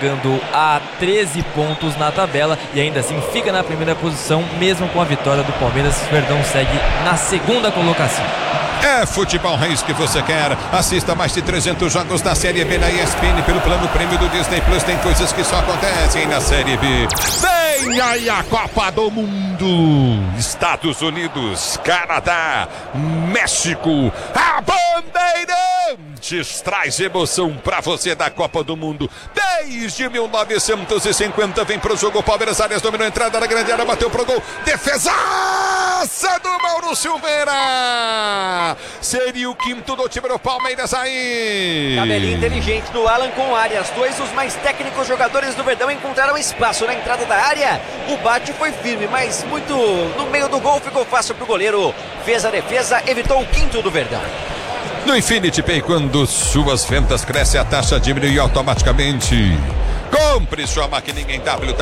chegando a 13 pontos na tabela e ainda assim fica na primeira posição, mesmo com a vitória do Palmeiras. O Verdão segue na segunda colocação. É futebol raiz que você quer. Assista mais de 300 jogos da Série B na ESPN pelo plano prêmio do Disney Plus. Tem coisas que só acontecem na Série B. Vem aí a Copa do Mundo. Estados Unidos, Canadá, México. A Bandeirantes traz emoção pra você da Copa do Mundo. Desde 1950 vem pro jogo. Palmeiras, Arias dominou a entrada na grande área, bateu pro gol. Defesaça do Mauro Silveira. Seria o quinto do time do Palmeiras aí. Tabelinha inteligente do Alan com Arias. Dois dos mais técnicos jogadores do Verdão encontraram espaço na entrada da área. O bate foi firme, mas muito no meio do gol, ficou fácil pro goleiro. Fez a defesa, evitou o quinto do Verdão. No Infinity Pay, quando suas vendas crescem, a taxa diminui automaticamente. Compre sua maquininha em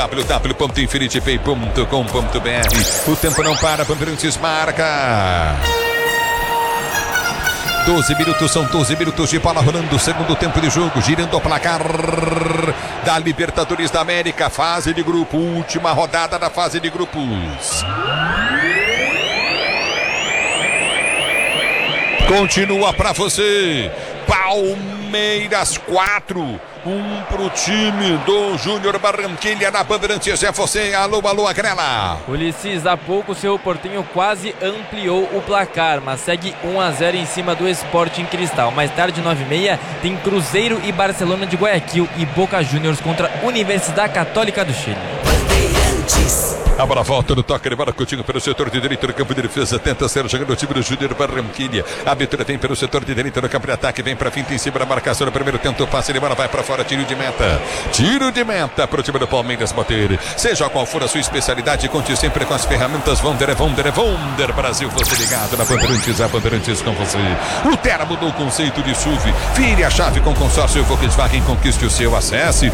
www.infinitypay.com.br. O tempo não para, Bandeirantes marca. 12 minutos, são 12 minutos de bola rolando, segundo tempo de jogo, girando o placar da Libertadores da América, fase de grupo, última rodada da fase de grupos. Continua pra você, Palmeiras 4, 1 pro time do Júnior Barranquilla na Bandeirantes. É você, alô, alô, Agrela. Ulisses, há pouco seu Portinho quase ampliou o placar, mas segue 1-0 em cima do Sporting Cristal. Mais tarde, 9h30, tem Cruzeiro e Barcelona de Guayaquil e Boca Juniors contra Universidade Católica do Chile. A bola volta no toque de bola, Coutinho pelo setor de direito do campo de defesa, tenta ser jogando o time do Júnior Barranquilla. A abertura vem pelo setor de direito do campo de ataque, vem pra finta em cima da marcação no primeiro, tenta o passe de bola, vai pra fora, tiro de meta. Tiro de meta pro time do Palmeiras bater. Seja qual for a sua especialidade, conte sempre com as ferramentas Wonder Brasil. Você ligado na Bandeirantes, a Bandeirantes com você. O Terra mudou o conceito de SUV. Vire a chave com consórcio Volkswagen, conquiste o seu. Acesse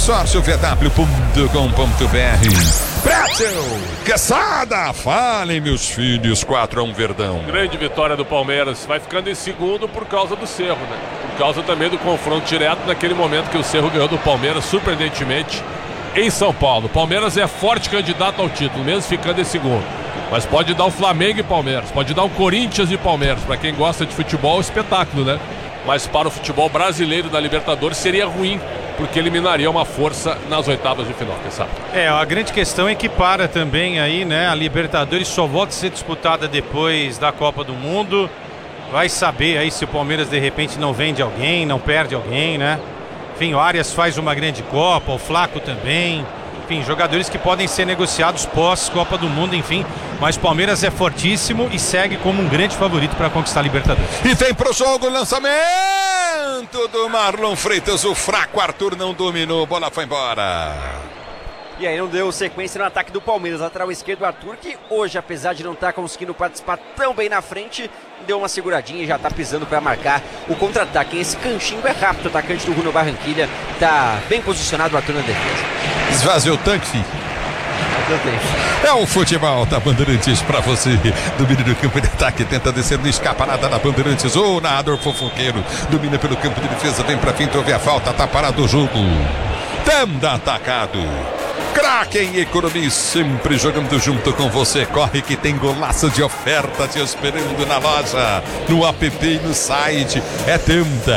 consórciovw.com.br. Pretzel, Quesada, falem meus filhos, 4-1 Verdão. Grande vitória do Palmeiras, vai ficando em segundo por causa do Cerro, né? Por causa também do confronto direto naquele momento que o Cerro ganhou do Palmeiras, surpreendentemente, em São Paulo. O Palmeiras é forte candidato ao título, mesmo ficando em segundo. Mas pode dar o Flamengo e Palmeiras, pode dar o Corinthians e Palmeiras. Para quem gosta de futebol, espetáculo, né? Mas para o futebol brasileiro da Libertadores seria ruim, porque eliminaria uma força nas oitavas de final, quem sabe? A grande questão é que para também aí, né? A Libertadores só volta a ser disputada depois da Copa do Mundo. Vai saber aí se o Palmeiras de repente não vende alguém, não perde alguém, né? Enfim, o Arias faz uma grande Copa, o Flaco também. Enfim, jogadores que podem ser negociados pós-Copa do Mundo, enfim. Mas o Palmeiras é fortíssimo e segue como um grande favorito para conquistar a Libertadores. E vem pro jogo o lançamento do Marlon Freitas. O fraco Arthur não dominou, bola foi embora. E aí não deu sequência no ataque do Palmeiras. Lateral esquerdo, Arthur, que hoje, apesar de não estar conseguindo participar tão bem na frente, deu uma seguradinha e já está pisando para marcar o contra-ataque. Esse canchinho é rápido, o atacante do Júnior Barranquilla está bem posicionado, o Arthur na defesa. Esvaziou o tanque, filho. É o futebol da Bandeirantes pra você. Domina no campo de ataque, tenta descer, não escapa nada da Bandeirantes. O narrador fofoqueiro domina pelo campo de defesa, vem pra fim, houve a falta, tá parado o jogo. Tanda atacado. Kraken Economia, sempre jogando junto com você. Corre que tem golaço de oferta te esperando na loja, no app e no site. É Tenda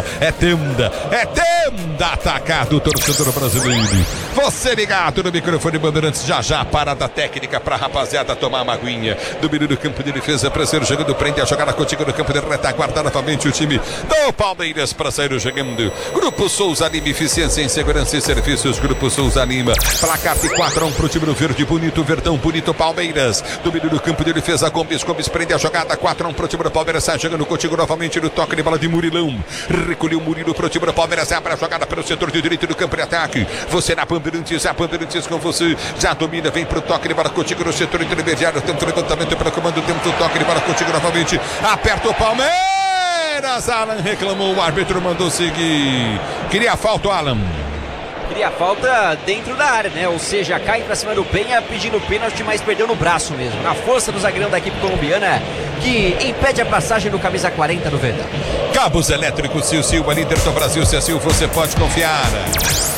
atacado, torcedor brasileiro. Você ligado no microfone Bandeirantes, já parada técnica pra rapaziada tomar uma aguinha. Domínio do campo de defesa, pra ser jogando, prende a jogada contigo no campo de retaguarda novamente o time do Palmeiras pra sair jogando. Grupo Souza Lima, eficiência em segurança e serviços. Grupo Souza Lima, placar de 4-1 pro time do Verde, bonito Verdão, bonito Palmeiras. Domínio do campo de defesa, Gomes prende a jogada, 4-1 pro time do Palmeiras, sai jogando contigo novamente no toque de bola de Murilão. Recolheu o Murilo pro time do Palmeiras, abre a jogada pelo setor de direito do campo de ataque. Você na Bandeirantes, a Bandeirantes com você, já domina, vem pro toque de bola contigo no setor intermediário, tenta o levantamento pelo comando, tenta o toque de bola contigo novamente, aperta o Palmeiras, Alan reclamou, o árbitro mandou seguir. Queria falta, Alan. Queria falta dentro da área, né? Ou seja, cai pra cima do Penha pedindo pênalti, mas perdeu no braço mesmo. Na força do zagueirão da equipe colombiana, que impede a passagem do camisa 40 do Verdão. Cabos elétricos Sil, a líder do Brasil, Sil, você pode confiar.